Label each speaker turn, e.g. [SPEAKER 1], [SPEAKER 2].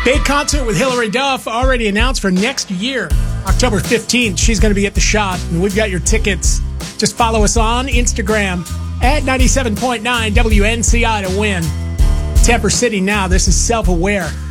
[SPEAKER 1] Big concert with Hilary Duff already announced for next year, October 15th. She's going to be at the Shot, and we've got your tickets. Just follow us on Instagram at 97.9 WNCI to win. Temper City now. This is Self-Aware.